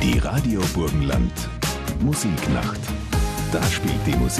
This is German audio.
Die Radio Burgenland Musiknacht. Da spielt die Musik.